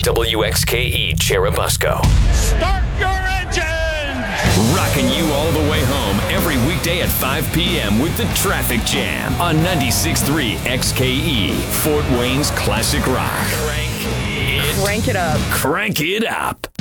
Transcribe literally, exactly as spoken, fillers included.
W X K E Cherubusco. Start your engines! Rocking you all the way home every weekday at five p.m. with the Traffic Jam on ninety-six point three X K E, Fort Wayne's classic rock. Crank it, Crank it up. Crank it up.